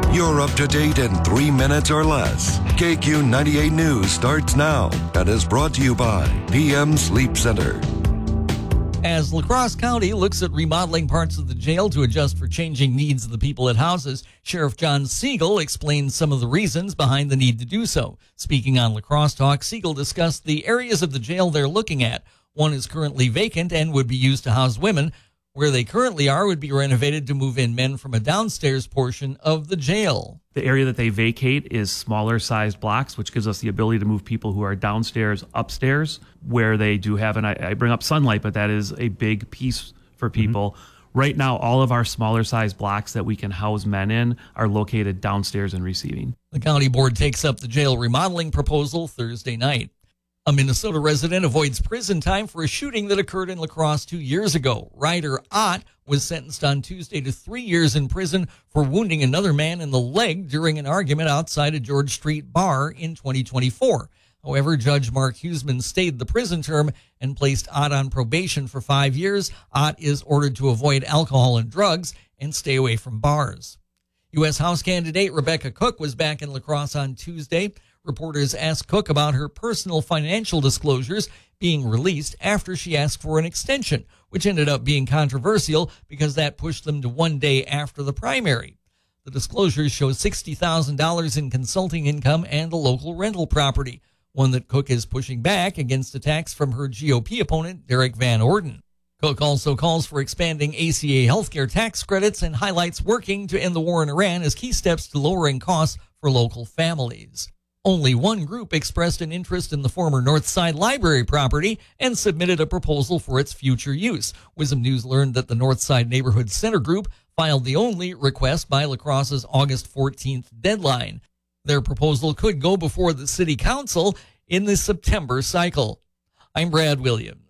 You're up to date in 3 minutes or less. KQ 98 News starts now and is brought to you by PM Sleep Center. As La Crosse County looks at remodeling parts of the jail to adjust for changing needs of the people it houses, Sheriff John Siegel explained some of the reasons behind the need to do so. Speaking on La Crosse Talk, Siegel discussed the areas of the jail they're looking at. One is currently vacant and would be used to house women. Where they currently are would be renovated to move in men from a downstairs portion of the jail. The area that they vacate is smaller sized blocks, which gives us the ability to move people who are downstairs upstairs, where they do have, and I bring up sunlight, but that is a big piece for people. Mm-hmm. Right now, all of our smaller sized blocks that we can house men in are located downstairs and receiving. The county board takes up the jail remodeling proposal Thursday night. A Minnesota resident avoids prison time for a shooting that occurred in La Crosse 2 years ago. Ryder Ott was sentenced on Tuesday to 3 years in prison for wounding another man in the leg during an argument outside a George Street bar in 2024. However, Judge Mark Huseman stayed the prison term and placed Ott on probation for 5 years. Ott is ordered to avoid alcohol and drugs and stay away from bars. U.S. House candidate Rebecca Cook was back in La Crosse on Tuesday. Reporters asked Cook about her personal financial disclosures being released after she asked for an extension, which ended up being controversial because that pushed them to 1 day after the primary. The disclosures show $60,000 in consulting income and a local rental property, one that Cook is pushing back against attacks from her GOP opponent, Derek Van Orden. Cook also calls for expanding ACA healthcare tax credits and highlights working to end the war in Iran as key steps to lowering costs for local families. Only one group expressed an interest in the former Northside Library property and submitted a proposal for its future use. Wisdom News learned that the Northside Neighborhood Center group filed the only request by La Crosse's August 14th deadline. Their proposal could go before the city council in the September cycle. I'm Brad Williams.